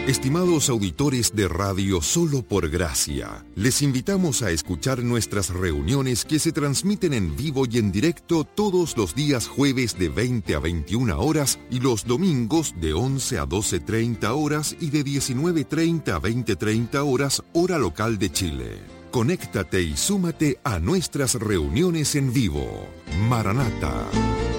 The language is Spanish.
Estimados auditores de Radio Solo por Gracia, les invitamos a escuchar nuestras reuniones que se transmiten en vivo y en directo todos los días jueves de 20 a 21 horas y los domingos de 11 a 12:30 horas y de 19:30 a 20:30 horas, hora local de Chile. Conéctate y súmate a nuestras reuniones en vivo. Maranata.